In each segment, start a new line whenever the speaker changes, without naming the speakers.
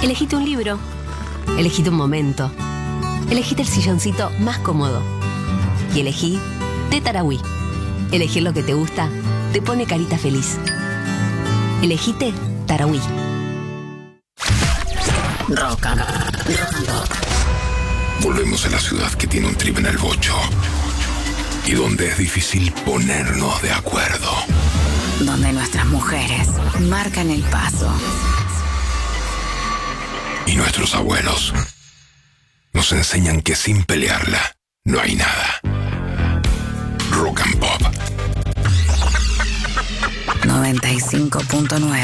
Elegite un libro, elegite un momento, elegite el silloncito más cómodo y elegí té Tarahui. Elegir lo que te gusta te pone carita feliz. Elegite Tarahui.
Rock and Pop.
Volvemos a la ciudad que tiene un trip en el bocho y donde es difícil ponernos de acuerdo.
Donde nuestras mujeres marcan el paso.
Y nuestros abuelos nos enseñan que sin pelearla no hay nada. Rock and Pop
95.9.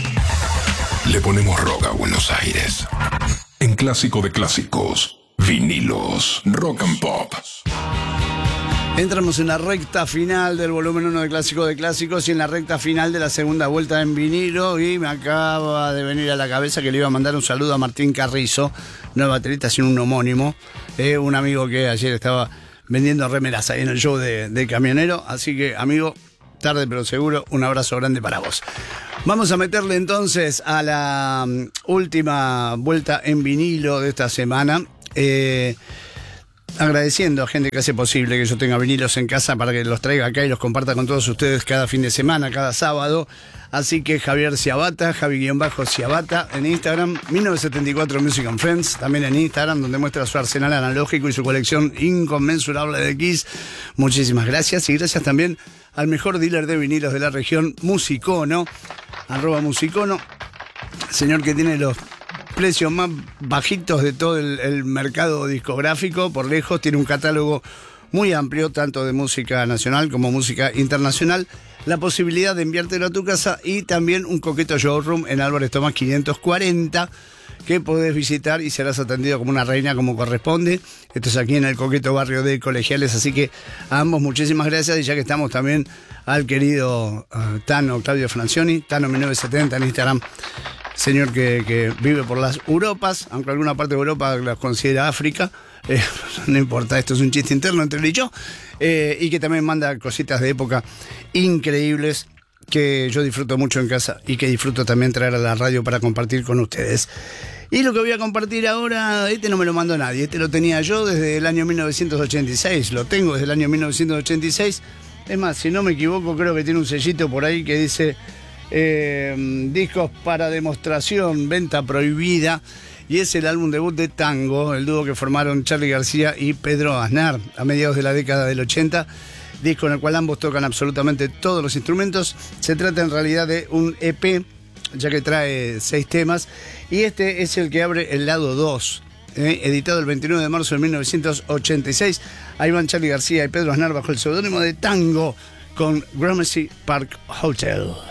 Le ponemos rock a Buenos Aires. En Clásico de Clásicos, vinilos, Rock and Pop.
Entramos en la recta final del volumen 1 de Clásico de Clásicos y en la recta final de la segunda vuelta en vinilo, y me acaba de venir a la cabeza que le iba a mandar un saludo a Martín Carrizo, no el baterista sino un homónimo, un amigo que ayer estaba vendiendo remeras ahí en el show de Camionero, así que amigo, tarde pero seguro, un abrazo grande para vos. Vamos a meterle entonces a la última vuelta en vinilo de esta semana. Agradeciendo a gente que hace posible que yo tenga vinilos en casa para que los traiga acá y los comparta con todos ustedes cada fin de semana, cada sábado. Así que Javier Ciabata, Javi-Ciabata en Instagram, 1974 Music and Friends, también en Instagram, donde muestra su arsenal analógico y su colección inconmensurable de Kiss. Muchísimas gracias, y gracias también al mejor dealer de vinilos de la región, Musicono, @Musicono, señor que tiene los precios más bajitos de todo el mercado discográfico, por lejos. Tiene un catálogo muy amplio, tanto de música nacional como música internacional. La posibilidad de enviártelo a tu casa y también un coqueto showroom en Álvarez Tomás 540, que podés visitar y serás atendido como una reina, como corresponde. Esto es aquí en el coqueto barrio de Colegiales, así que a ambos muchísimas gracias. Y ya que estamos, también al querido Tano Claudio Francioni, Tano1970 en Instagram, señor que vive por las Europas, aunque alguna parte de Europa las considera África, no importa, esto es un chiste interno entre él y yo, y que también manda cositas de época increíbles que yo disfruto mucho en casa y que disfruto también traer a la radio para compartir con ustedes. Y lo que voy a compartir ahora, no me lo mandó nadie, lo tenía yo desde el año 1986, lo tengo desde el año 1986, es más, si no me equivoco, creo que tiene un sellito por ahí que dice discos para demostración, venta prohibida, y es el álbum debut de Tango, el dúo que formaron Charly García y Pedro Aznar a mediados de la década del 80, disco en el cual ambos tocan absolutamente todos los instrumentos. Se trata en realidad de un EP, ya que trae 6 temas, y este es el que abre el lado 2, editado el 29 de marzo de 1986. Ahí van Charly García y Pedro Aznar bajo el seudónimo de Tango con Gramercy Park Hotel.